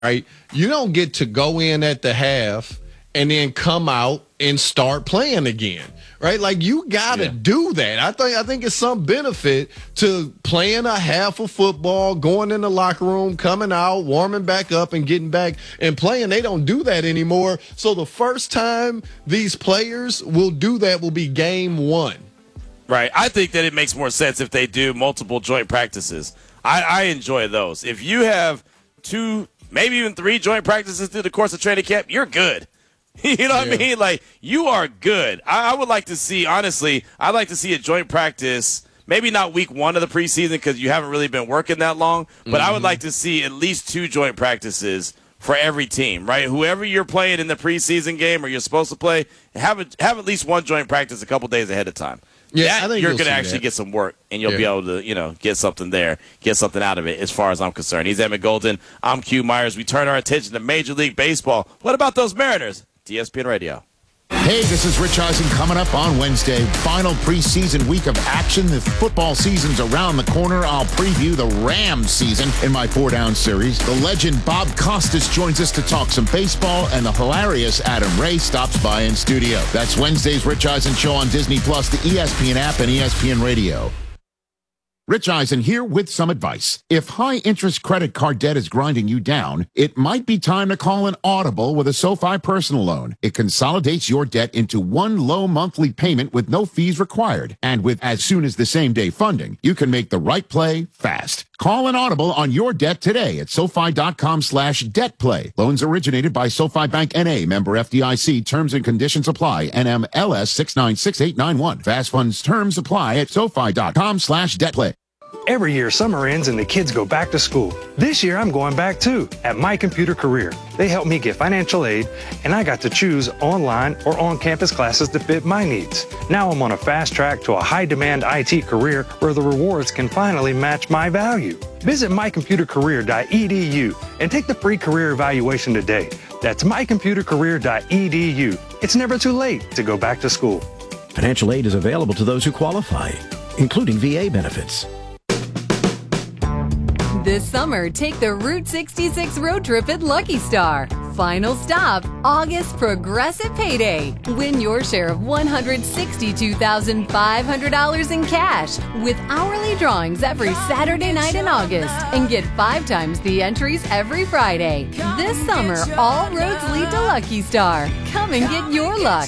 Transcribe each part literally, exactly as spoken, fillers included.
right? You don't get to go in at the half and then come out and start playing again, right? Like, you got to yeah. do that. I think I think it's some benefit to playing a half of football, going in the locker room, coming out, warming back up, and getting back and playing. They don't do that anymore. So the first time these players will do that will be game one. Right. I think that it makes more sense if they do multiple joint practices. I, I enjoy those. If you have two, maybe even three joint practices through the course of training camp, you're good. You know what yeah. I mean? Like, you are good. I, I would like to see, honestly, I'd like to see a joint practice, maybe not week one of the preseason because you haven't really been working that long, but mm-hmm. I would like to see at least two joint practices for every team, right? Whoever you're playing in the preseason game or you're supposed to play, have a, have at least one joint practice a couple days ahead of time. Yeah, that, I think you're going to actually that. get some work, and you'll yeah. be able to, you know, get something there, get something out of it as far as I'm concerned. He's Emmett Golden. I'm Q Myers. We turn our attention to Major League Baseball. What about those Mariners? E S P N Radio. Hey, this is Rich Eisen coming up on Wednesday. Final preseason week of action. The football season's around the corner. I'll preview the Rams season in my four-down series. The legend Bob Costas joins us to talk some baseball, and the hilarious Adam Ray stops by in studio. That's Wednesday's Rich Eisen Show on Disney Plus, the E S P N app, and E S P N Radio. Rich Eisen here with some advice. If high-interest credit card debt is grinding you down, it might be time to call an Audible with a SoFi personal loan. It consolidates your debt into one low monthly payment with no fees required. And with as soon as the same-day funding, you can make the right play fast. Call an Audible on your debt today at SoFi.com slash debt play. Loans originated by SoFi Bank N A, member F D I C. Terms and conditions apply. N M L S six nine six eight nine one. Fast funds terms apply at SoFi.com slash debt play. Every year, summer ends and the kids go back to school. This year, I'm going back too, at My Computer Career. They helped me get financial aid, and I got to choose online or on-campus classes that fit my needs. Now I'm on a fast track to a high-demand I T career where the rewards can finally match my value. Visit my computer career dot e d u and take the free career evaluation today. That's my computer career dot e d u. It's never too late to go back to school. Financial aid is available to those who qualify, including V A benefits. This summer, take the Route sixty-six road trip at Lucky Star. Final stop, August Progressive Payday. Win your share of one hundred sixty-two thousand five hundred dollars in cash with hourly drawings every Saturday night in August. And get five times the entries every Friday. This summer, all roads lead to Lucky Star. Come and get your luck.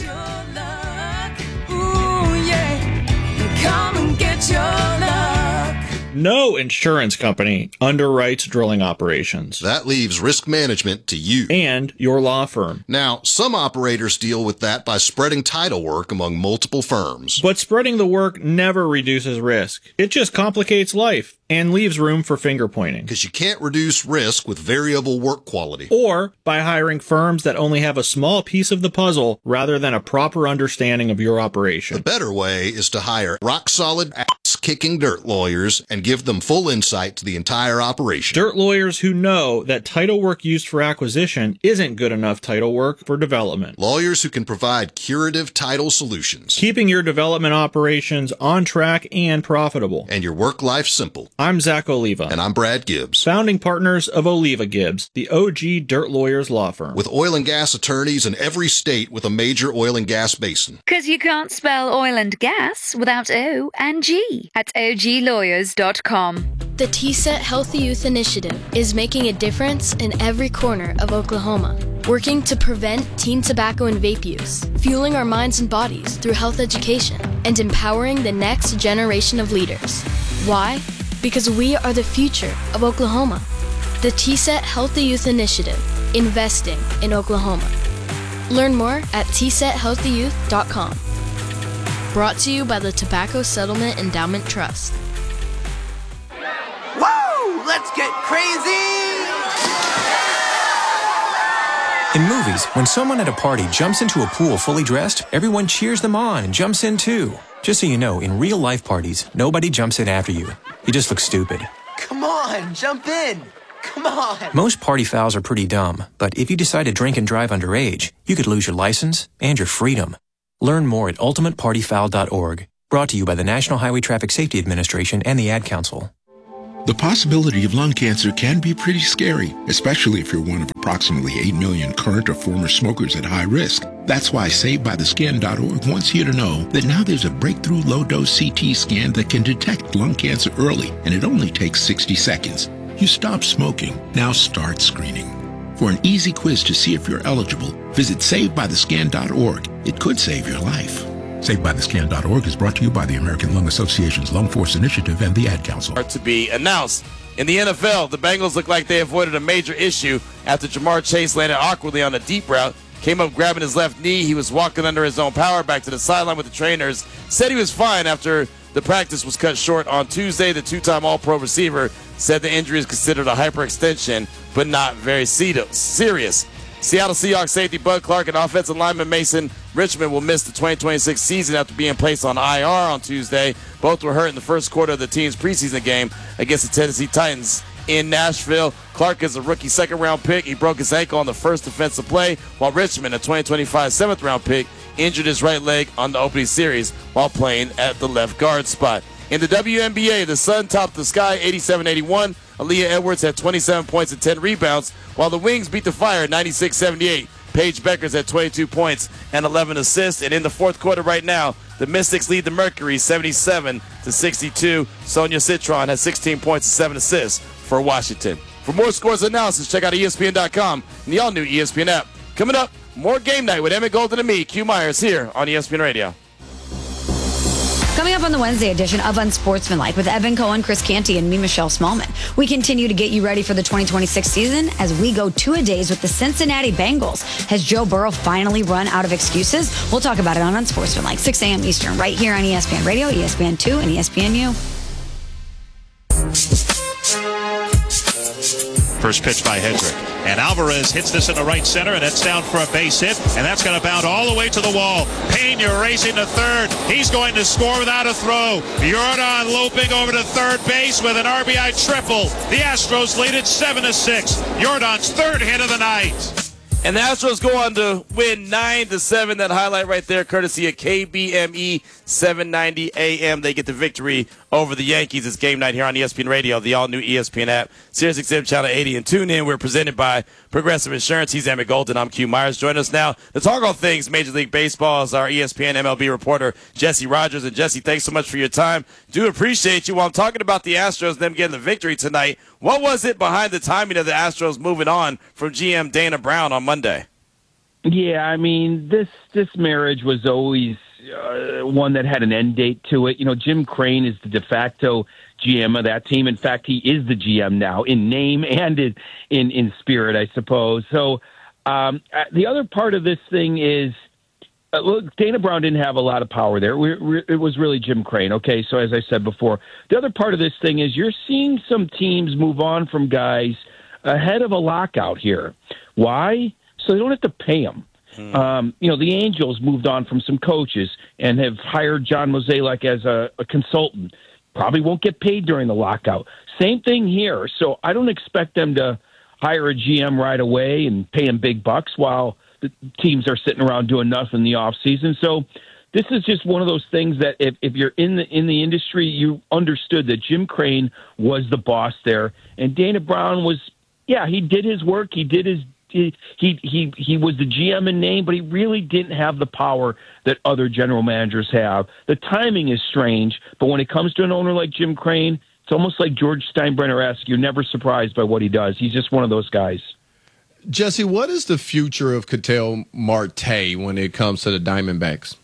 Ooh, yeah. Come and get your luck. No insurance company underwrites drilling operations. That leaves risk management to you. And your law firm. Now, some operators deal with that by spreading title work among multiple firms. But spreading the work never reduces risk. It just complicates life and leaves room for finger pointing. Because you can't reduce risk with variable work quality. Or by hiring firms that only have a small piece of the puzzle rather than a proper understanding of your operation. The better way is to hire rock-solid, ass-kicking dirt lawyers and give them full insight to the entire operation. Dirt lawyers who know that title work used for acquisition isn't good enough title work for development. Lawyers who can provide curative title solutions. Keeping your development operations on track and profitable. And your work life simple. I'm Zach Oliva. And I'm Brad Gibbs. Founding partners of Oliva Gibbs, the O G Dirt Lawyers law firm. With oil and gas attorneys in every state with a major oil and gas basin. Because you can't spell oil and gas without O and G at o g lawyers dot com. The T SET Healthy Youth Initiative is making a difference in every corner of Oklahoma, working to prevent teen tobacco and vape use, fueling our minds and bodies through health education, and empowering the next generation of leaders. Why? Because we are the future of Oklahoma. The T SET Healthy Youth Initiative, investing in Oklahoma. Learn more at t set healthy youth dot com. Brought to you by the Tobacco Settlement Endowment Trust. Woo! Let's get crazy! In movies, when someone at a party jumps into a pool fully dressed, everyone cheers them on and jumps in too. Just so you know, in real-life parties, nobody jumps in after you. You just look stupid. Come on, jump in! Come on! Most party fouls are pretty dumb, but if you decide to drink and drive underage, you could lose your license and your freedom. Learn more at ultimate party foul dot org. Brought to you by the National Highway Traffic Safety Administration and the Ad Council. The possibility of lung cancer can be pretty scary, especially if you're one of approximately eight million current or former smokers at high risk. That's why Saved By The Scan dot org wants you to know that now there's a breakthrough low-dose C T scan that can detect lung cancer early, and it only takes sixty seconds. You stop smoking, now start screening. For an easy quiz to see if you're eligible, visit Saved By The Scan dot org. It could save your life. Saved By The Scan dot org is brought to you by the American Lung Association's Lung Force Initiative and the Ad Council. To be announced. In the N F L, the Bengals look like they avoided a major issue after Jamar Chase landed awkwardly on a deep route, came up grabbing his left knee. He was walking under his own power back to the sideline with the trainers. Said he was fine after the practice was cut short on Tuesday. The two-time All-Pro receiver said the injury is considered a hyperextension, but not very serious. Seattle Seahawks safety Bud Clark and offensive lineman Mason Richmond will miss the twenty twenty-six season after being placed on I R on Tuesday. Both were hurt in the first quarter of the team's preseason game against the Tennessee Titans in Nashville. Clark is a rookie second-round pick. He broke his ankle on the first defensive play, while Richmond, a twenty twenty-five seventh-round pick, injured his right leg on the opening series while playing at the left guard spot. In the W N B A, the Sun topped the Sky eighty-seven eighty-one. Aaliyah Edwards had twenty-seven points and ten rebounds, while the Wings beat the Fire ninety-six seventy-eight. Paige Beckers had twenty-two points and eleven assists. And in the fourth quarter right now, the Mystics lead the Mercury seventy-seven to sixty-two. Sonia Citron has sixteen points and seven assists for Washington. For more scores and analysis, check out E S P N dot com and the all-new E S P N app. Coming up, more Game Night with Emmett Golden and me, Q Myers, here on E S P N Radio. Coming up on the Wednesday edition of Unsportsmanlike with Evan Cohen, Chris Canty, and me, Michelle Smallman. We continue to get you ready for the twenty twenty-six season as we go two-a-days with the Cincinnati Bengals. Has Joe Burrow finally run out of excuses? We'll talk about it on Unsportsmanlike, six a.m. Eastern, right here on E S P N Radio, E S P N two, and E S P N U. First pitch by Hedrick. And Alvarez hits this in the right center, and it's down for a base hit. And that's going to bound all the way to the wall. Pena racing to third. He's going to score without a throw. Jordan loping over to third base with an R B I triple. The Astros lead it seven to six. Jordan's third hit of the night. And the Astros go on to win nine to seven. That highlight right there, courtesy of K B M E seven ninety A M. They get the victory over the Yankees. It's Game Night here on E S P N Radio, the all-new E S P N app, Sirius X M Channel eighty, and tune in. We're presented by Progressive Insurance. He's Emmett Golden. I'm Q Myers. Join us now to talk all things Major League Baseball is our E S P N M L B reporter, Jesse Rogers. And Jesse, thanks so much for your time. Do appreciate you. While I'm talking about the Astros, them getting the victory tonight, what was it behind the timing of the Astros moving on from G M Dana Brown on Monday? Yeah, I mean, this this marriage was always uh, one that had an end date to it. You know, Jim Crane is the de facto G M of that team. In fact, he is the G M now in name and in in, in spirit, I suppose. So um, the other part of this thing is, uh, look, Dana Brown didn't have a lot of power there. We, we, it was really Jim Crane. Okay, so as I said before, the other part of this thing is you're seeing some teams move on from guys ahead of a lockout here. Why? So they don't have to pay them. Hmm. Um, you know, the Angels moved on from some coaches and have hired John Mozeliak as a, a consultant. Probably won't get paid during the lockout. Same thing here. So I don't expect them to hire a G M right away and pay him big bucks while the teams are sitting around doing nothing in the off season. So this is just one of those things that if, if you're in the in the industry, you understood that Jim Crane was the boss there, and Dana Brown was, yeah, he did his work. He did his He, he he he was the G M in name, but he really didn't have the power that other general managers have. The timing is strange, but when it comes to an owner like Jim Crane, it's almost like George Steinbrenner-esque. You're never surprised by what he does. He's just one of those guys. Jesse, what is the future of Ketel Marte when it comes to the Diamondbacks?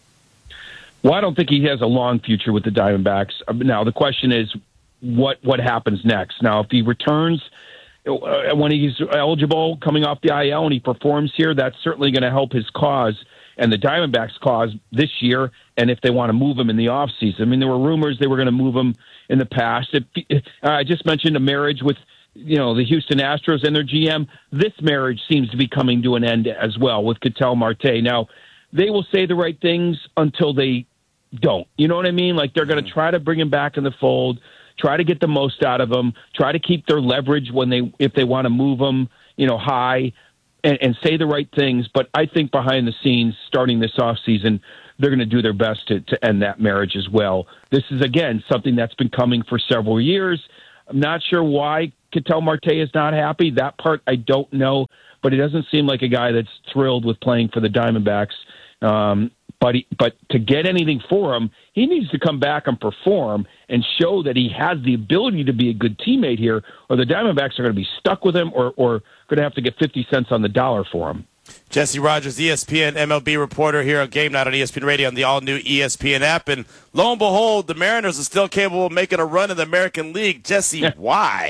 Well, I don't think he has a long future with the Diamondbacks. Now, the question is, what what happens next? Now, if he returns when he's eligible coming off the I L and he performs here, that's certainly going to help his cause and the Diamondbacks' cause this year, and if they want to move him in the offseason. I mean, there were rumors they were going to move him in the past. If, if, I just mentioned a marriage with, you know, the Houston Astros and their G M. This marriage seems to be coming to an end as well with Ketel Marte. Now, they will say the right things until they don't. You know what I mean? Like, they're going to try to bring him back in the fold, try to get the most out of them, try to keep their leverage when they, if they want to move them, you know, high, and, and say the right things. But I think behind the scenes, starting this offseason, they're going to do their best to, to end that marriage as well. This is, again, something that's been coming for several years. I'm not sure why Ketel Marte is not happy. That part I don't know, but he doesn't seem like a guy that's thrilled with playing for the Diamondbacks. Um, but he, but to get anything for him, he needs to come back and perform and show that he has the ability to be a good teammate here, or the Diamondbacks are going to be stuck with him, or or going to have to get fifty cents on the dollar for him. Jesse Rogers, E S P N M L B reporter here on Game Night on E S P N Radio on the all-new E S P N app. And lo and behold, the Mariners are still capable of making a run in the American League. Jesse, why?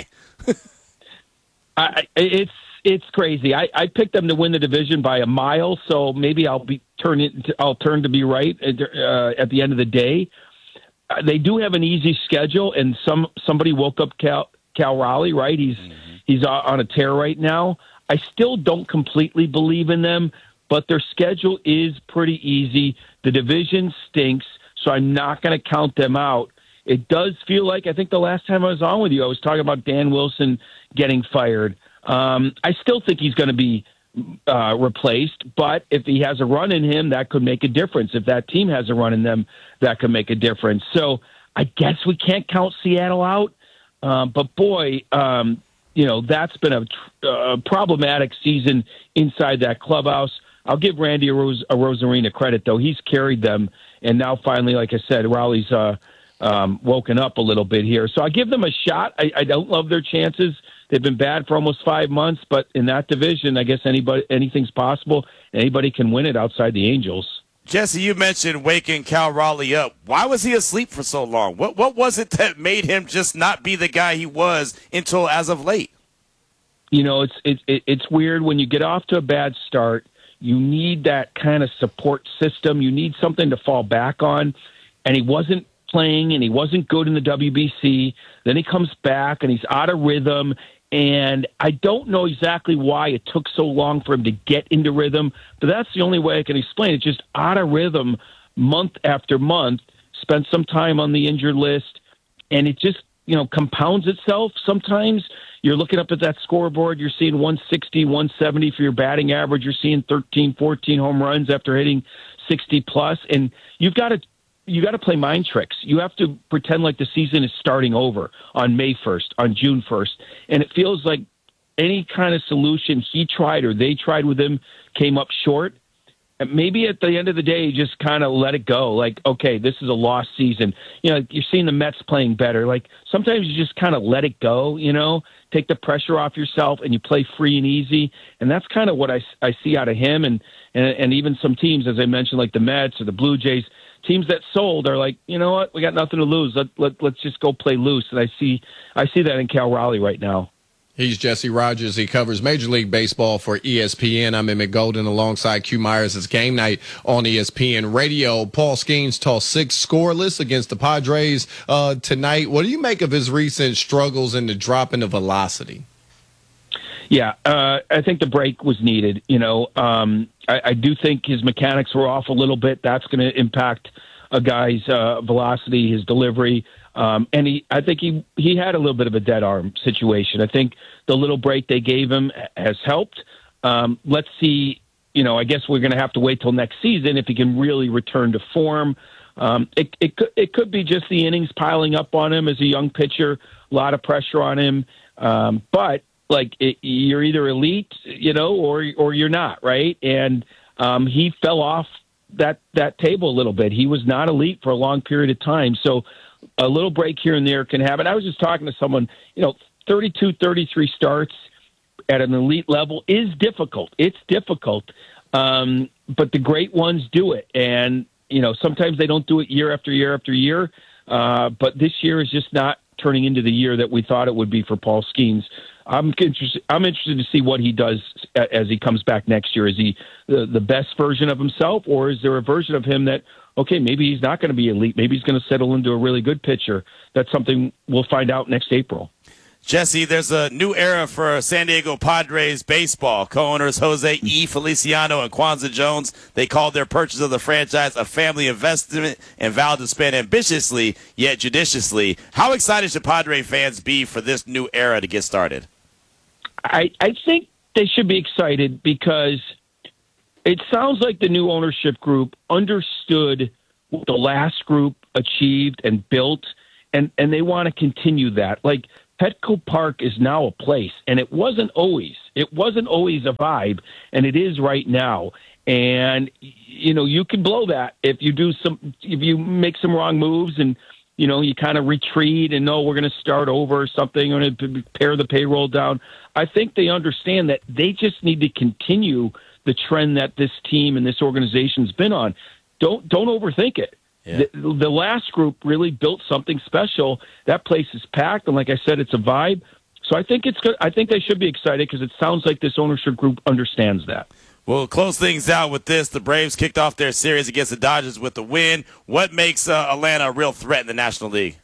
I, it's it's crazy. I, I picked them to win the division by a mile, so maybe I'll be turn it. I'll turn to be right uh, at the end of the day. Uh, they do have an easy schedule, and some somebody woke up Cal, Cal Raleigh, right? He's mm-hmm. he's on a tear right now. I still don't completely believe in them, but their schedule is pretty easy. The division stinks, so I'm not going to count them out. It does feel like, I think the last time I was on with you, I was talking about Dan Wilson getting fired. Um, I still think he's going to be uh, replaced, but if he has a run in him, that could make a difference. If that team has a run in them, that could make a difference. So I guess we can't count Seattle out, uh, but boy, um, you know, that's been a, a problematic season inside that clubhouse. I'll give Randy Ros- Rosarina credit, though. He's carried them, and now finally, like I said, Raleigh's uh, um, woken up a little bit here. So I give them a shot. I, I don't love their chances. They've been bad for almost five months, but in that division, I guess anybody, anything's possible. Anybody can win it outside the Angels. Jesse, you mentioned waking Cal Raleigh up. Why was he asleep for so long? What what was it that made him just not be the guy he was until as of late? You know, it's it, it, it's weird when you get off to a bad start. You need that kind of support system. You need something to fall back on. And he wasn't playing, and he wasn't good in the W B C. Then he comes back, and he's out of rhythm. And I don't know exactly why it took so long for him to get into rhythm, but that's the only way I can explain it. Just out of rhythm month after month, spent some time on the injured list, and it just, you know, compounds itself. Sometimes you're looking up at that scoreboard, you're seeing one sixty, one seventy for your batting average, you're seeing thirteen, fourteen home runs after hitting sixty plus, and you've got to you got to play mind tricks. You have to pretend like the season is starting over on May first, on June first. And it feels like any kind of solution he tried or they tried with him came up short. And maybe at the end of the day, you just kind of let it go. Like, okay, this is a lost season. You know, you're seeing the Mets playing better. Like, sometimes you just kind of let it go, you know, take the pressure off yourself and you play free and easy. And that's kind of what I, I see out of him. And, and, and even some teams, as I mentioned, like the Mets or the Blue Jays, teams that sold are like, you know what, we got nothing to lose. Let, let, let's just go play loose. And I see I see that in Cal Raleigh right now. He's Jesse Rogers. He covers Major League Baseball for E S P N. I'm Emmett Golden alongside Q Myers. It's Game Night on E S P N Radio. Paul Skeens tossed six scoreless against the Padres uh, tonight. What do you make of his recent struggles in the drop in the velocity? Yeah, uh, I think the break was needed. You know, um, I, I do think his mechanics were off a little bit. That's going to impact a guy's uh, velocity, his delivery. Um, and he, I think he, he had a little bit of a dead arm situation. I think the little break they gave him has helped. Um, let's see, you know, I guess we're going to have to wait till next season if he can really return to form. Um, it, it, it could be just the innings piling up on him as a young pitcher, a lot of pressure on him. Um, but, like, it, you're either elite, you know, or or you're not, right? And um, he fell off that, that table a little bit. He was not elite for a long period of time. So, a little break here and there can happen. I was just talking to someone, you know, thirty-two, thirty-three starts at an elite level is difficult. It's difficult. Um, but the great ones do it. And, you know, sometimes they don't do it year after year after year. Uh, but this year is just not turning into the year that we thought it would be for Paul Skeens. I'm interested, I'm interested to see what he does as he comes back next year. Is he the, the best version of himself, or is there a version of him that, okay, maybe he's not going to be elite. Maybe he's going to settle into a really good pitcher. That's something we'll find out next April. Jesse, there's a new era for San Diego Padres baseball. Co-owners Jose E. Feliciano and Kwanzaa Jones, they called their purchase of the franchise a family investment and vowed to spend ambitiously yet judiciously. How excited should Padre fans be for this new era to get started? I, I think they should be excited because it sounds like the new ownership group understood what the last group achieved and built, and, and they want to continue that. Like, Petco Park is now a place, and it wasn't always. It wasn't always a vibe, and it is right now. And, you know, you can blow that if you do some, if you make some wrong moves and, you know, you kind of retreat and, no, we're going to start over or something, or to pare the payroll down. I think they understand that they just need to continue the trend that this team and this organization's been on. Don't don't overthink it. Yeah. The, the last group really built something special. That place is packed, and like I said, it's a vibe. So I think it's good. I think they should be excited because it sounds like this ownership group understands that. We'll close things out with this. The Braves kicked off their series against the Dodgers with the win. What makes uh, Atlanta a real threat in the National League?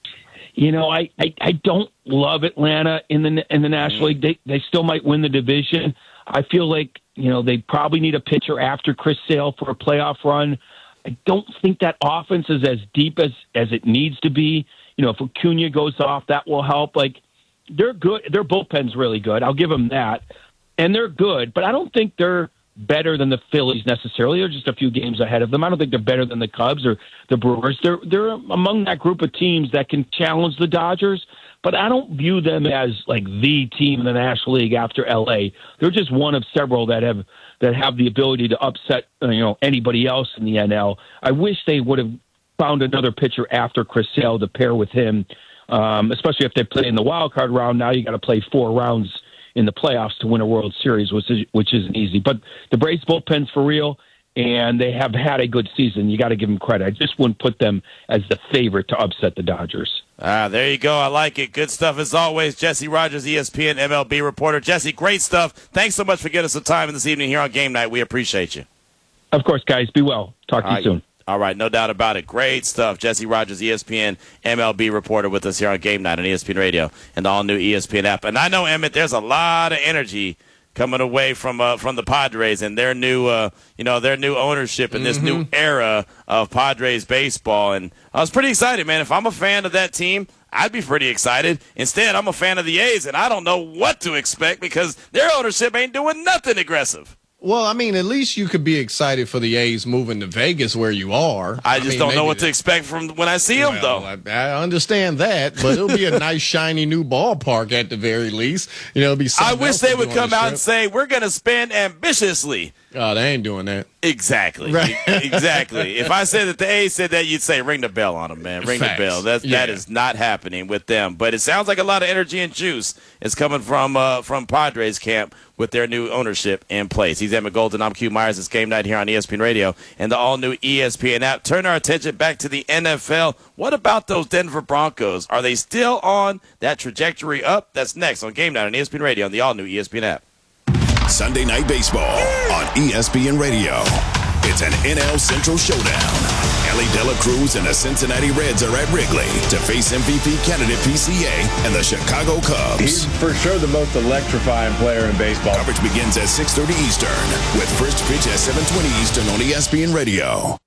You know, I, I, I don't love Atlanta in the in the National League. They they still might win the division. I feel like, you know, they probably need a pitcher after Chris Sale for a playoff run. I don't think that offense is as deep as, as it needs to be. You know, if Acuna goes off, that will help. Like, they're good. Their bullpen's really good. I'll give them that. And they're good, but I don't think they're better than the Phillies necessarily. They're just a few games ahead of them. I don't think they're better than the Cubs or the Brewers. They're they're among that group of teams that can challenge the Dodgers, but I don't view them as like the team in the National League after L A. They're just one of several that have that have the ability to upset uh, you know anybody else in the N L. I wish they would have found another pitcher after Chris Sale to pair with him, um, especially if they play in the wild card round. Now you got to play four rounds in the playoffs to win a World Series, which is, which isn't easy. But the Braves bullpen's for real, and they have had a good season. You got to give them credit. I just wouldn't put them as the favorite to upset the Dodgers. Ah, there you go. I like it. Good stuff as always. Jesse Rogers, E S P N M L B reporter. Jesse, great stuff. Thanks so much for getting us some time this evening here on Game Night. We appreciate you. Of course, guys. Be well. Talk to All you right. soon. All right, no doubt about it. Great stuff. Jesse Rogers, E S P N M L B reporter with us here on Game Night on E S P N Radio and the all-new E S P N app. And I know, Emmett, there's a lot of energy coming away from uh, from the Padres and their new, uh, you know, their new ownership and this mm-hmm. new era of Padres baseball. And I was pretty excited, man. If I'm a fan of that team, I'd be pretty excited. Instead, I'm a fan of the A's, and I don't know what to expect because their ownership ain't doing nothing aggressive. Well, I mean, at least you could be excited for the A's moving to Vegas where you are. I just I mean, don't know what that, to expect from when I see well, them, though. I, I understand that, but it'll be a nice, shiny new ballpark at the very least. You know, it'll be. I wish they would come out and say, we're going to spend ambitiously. Oh, they ain't doing that. Exactly. Right. Exactly. If I said that the A's said that, you'd say, ring the bell on them, man. Ring Facts. the bell. That's, yeah. That is not happening with them. But it sounds like a lot of energy and juice is coming from uh, from Padres camp with their new ownership in place. He's Emmett Golden. I'm Q Myers. It's Game Night here on E S P N Radio and the all-new E S P N app. Turn our attention back to the N F L. What about those Denver Broncos? Are they still on that trajectory up? That's next on Game Night on E S P N Radio and the all-new E S P N app. Sunday Night Baseball on E S P N Radio. It's an N L Central showdown. Ellie Dela Cruz and the Cincinnati Reds are at Wrigley to face M V P candidate P C A and the Chicago Cubs. He's for sure the most electrifying player in baseball. Coverage begins at six thirty Eastern with first pitch at seven twenty Eastern on E S P N Radio.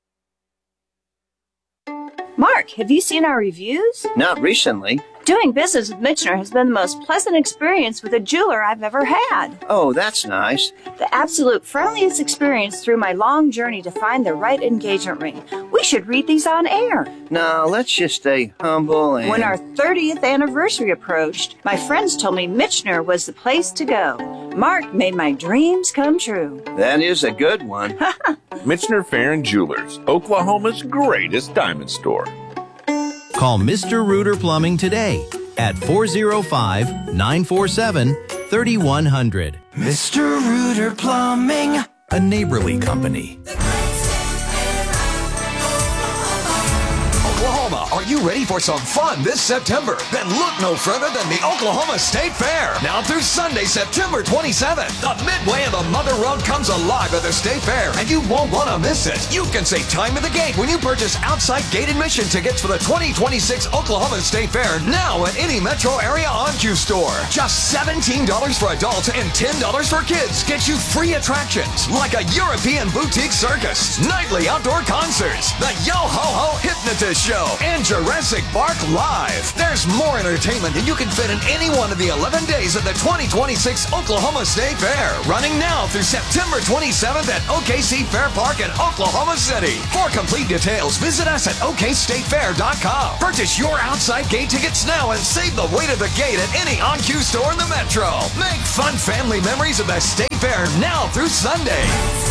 Mark, have you seen our reviews? Not recently. Doing business with Michener has been the most pleasant experience with a jeweler I've ever had. Oh, that's nice. The absolute friendliest experience through my long journey to find the right engagement ring. We should read these on air. No, let's just stay humble and... When our thirtieth anniversary approached, my friends told me Michener was the place to go. Mark made my dreams come true. That is a good one. Michener Fair and Jewelers, Oklahoma's greatest diamond store. Call Mister Reuter Plumbing today at four oh five, nine four seven, three one zero zero. Mister Reuter Plumbing, a neighborly company. Oklahoma, are you ready for some fun this September? Then look no further than the Oklahoma State Fair. Now through Sunday, September twenty-seventh. The Midway and the Mother Road comes alive at the State Fair, and you won't want to miss it. You can save time at the gate when you purchase outside gate admission tickets for the twenty twenty-six Oklahoma State Fair now at any metro area OnQ store. Just seventeen dollars for adults and ten dollars for kids get you free attractions like a European boutique circus, nightly outdoor concerts, the Yo Ho Ho Hypnotist Show, and Jurassic Park live. There's more entertainment than you can fit in any one of the eleven days of the twenty twenty-six Oklahoma State Fair. Running now through September twenty-seventh at O K C Fair Park in Oklahoma City. For complete details, visit us at O K state fair dot com. Purchase your outside gate tickets now and save the wait at the gate at any On-Q store in the metro. Make fun family memories of the State Fair now through Sunday.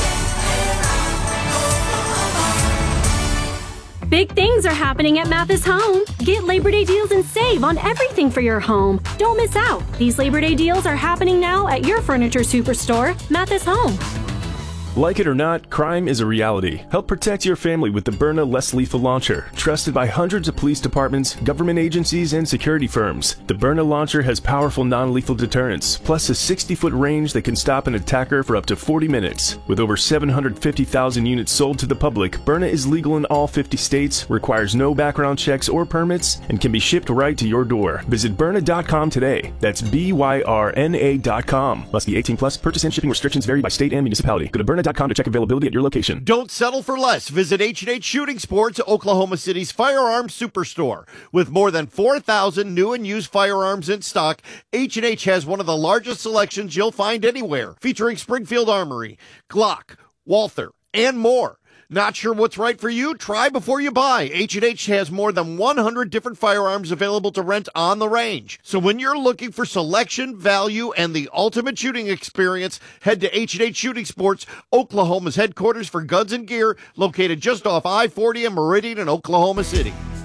Big things are happening at Mathis Home. Get Labor Day deals and save on everything for your home. Don't miss out. These Labor Day deals are happening now at your furniture superstore, Mathis Home. Like it or not, crime is a reality. Help protect your family with the Byrna Less Lethal Launcher, trusted by hundreds of police departments, government agencies, and security firms. The Byrna launcher has powerful non-lethal deterrence, plus a sixty-foot range that can stop an attacker for up to forty minutes. With over seven hundred fifty thousand units sold to the public, Byrna is legal in all fifty states, requires no background checks or permits, and can be shipped right to your door. Visit Byrna dot com today. That's B Y R N A dot com. Must be eighteen plus. Purchase and shipping restrictions vary by state and municipality. Go to Byrna dot com to check availability at your location. Don't settle for less. Visit H and H Shooting Sports, Oklahoma City's firearms superstore. With more than four thousand new and used firearms in stock, H and H has one of the largest selections you'll find anywhere, featuring Springfield Armory, Glock, Walther, and more. Not sure what's right for you? Try before you buy. H and H has more than one hundred different firearms available to rent on the range. So when you're looking for selection, value, and the ultimate shooting experience, head to H and H Shooting Sports, Oklahoma's headquarters for guns and gear, located just off I forty and Meridian in Oklahoma City.